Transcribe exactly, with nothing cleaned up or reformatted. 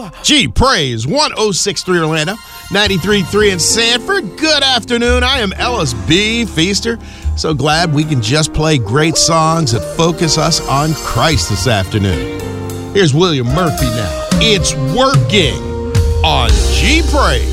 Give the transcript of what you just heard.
G Praise, one oh six point three Orlando, ninety-three point three in Sanford. Good afternoon. I am Ellis B. Feaster. So glad we can just play great songs that focus us on Christ this afternoon. Here's William Murphy now. It's working on G Praise.